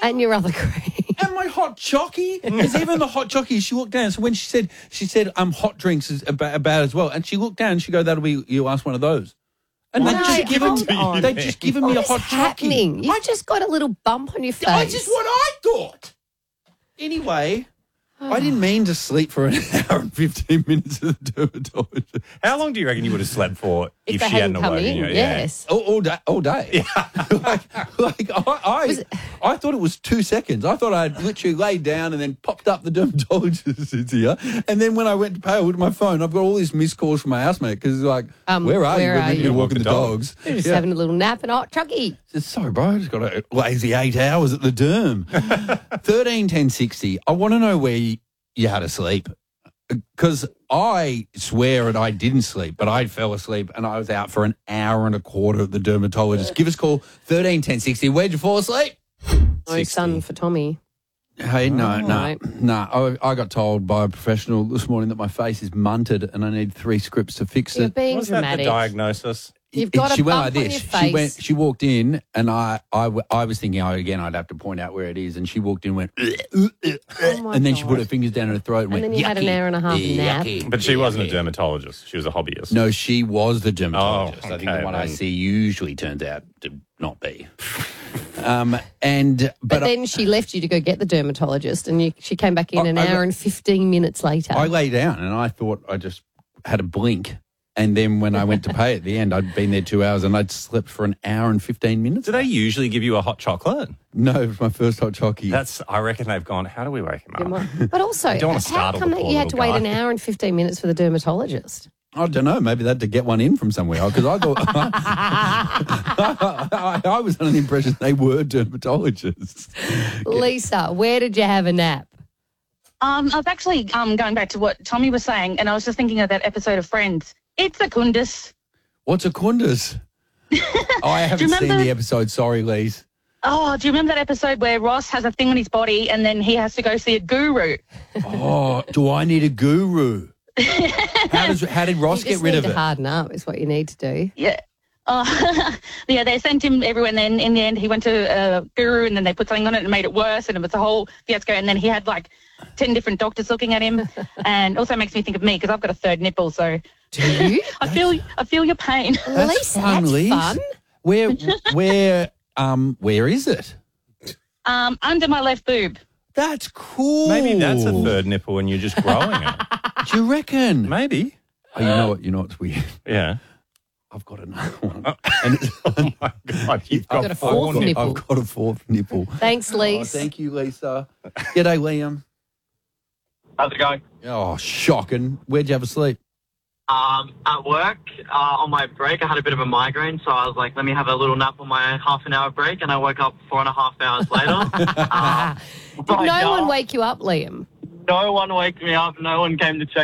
And your other cream. And my hot chockey. Because even the hot chockey, she walked down. So when she said, hot drinks is about as well. And she looked down and she go, that'll be, you ask one of those. And they'd just given me a hot chockey. You just got a little bump on your face. That's just what I thought. Anyway, I didn't mean to sleep for an hour and 15 minutes at the dermatologist. How long do you reckon you would have slept for if they she hadn't come awoken in, you? yes. All day. Yeah. I thought it was 2 seconds. I thought I'd literally laid down and then popped up the dermatologist here. And then when I went to pay, I looked at my phone. I've got all these missed calls from my housemate because he's like, where are you? We're meant to be walking the dogs. You're just having a little nap and a hot chucky. Sorry, bro, I just got a lazy 8 hours at the derm. 13 10 60. I want to know where you had to sleep. Because I swear that I didn't sleep, but I fell asleep and I was out for an hour and a quarter at the dermatologist. Give us a call, 13 10 60. Where'd you fall asleep? Oh, son for Tommy. Hey, no. Right. I got told by a professional this morning that my face is munted and I need 3 scripts to fix You're it. being Was that the dramatic. diagnosis? You've got she a went bump like on this. your face. She walked in, and I was thinking, again, I'd have to point out where it is. And she walked in, and went, and then she put her fingers down her throat and went, then you had an hour and a half nap. But she wasn't a dermatologist. She was a hobbyist. No, she was the dermatologist. Oh, I think the okay, one I then. see usually turns out to not be. But then she left you to go get the dermatologist, and she came back in an hour and 15 minutes later. I lay down, and I thought I just had a blink. And then when I went to pay at the end, I'd been there 2 hours and I'd slept for an hour and 15 minutes. Do they usually give you a hot chocolate? No, it was my first hot chockey. I reckon they've gone, how do we wake him up? But also, don't want to how startle come the that poor you had to little wait an guy. hour and 15 minutes for the dermatologist? I don't know. Maybe they had to get one in from somewhere because I thought I was under the impression they were dermatologists. Lisa, where did you have a nap? I was actually going back to what Tommy was saying, and I was just thinking of that episode of Friends. It's a kundus. What's a kundus? I haven't seen the episode. Sorry, Lise. Oh, do you remember that episode where Ross has a thing on his body and then he has to go see a guru? Oh, do I need a guru? How did Ross get rid of You just need to it? harden up is what you need to do. Yeah. Yeah, they sent him everywhere, and then in the end he went to a guru and then they put something on it and made it worse, and it was a whole fiasco, and then he had like 10 different doctors looking at him. And also makes me think of me because I've got a third nipple, so Do you? I feel your pain. Lisa, that's Lise. fun. Where is it? Under my left boob. That's cool. Maybe that's a third nipple and you're just growing it. Do you reckon? Maybe. Oh, you know what's weird? Yeah. I've got another one. And it's, Oh, my God. You've got a 4 fourth nipples. nipple. I've got a 4th nipple. Thanks, Oh, Lisa. thank you, Lisa. G'day, Liam. How's it going? Oh, shocking. Where'd you have a sleep? At work, on my break, I had a bit of a migraine, so I was like, let me have a little nap on my half an hour break, and I woke up 4.5 hours later. Did no one wake you up, Liam? No one waked me up. No one came to check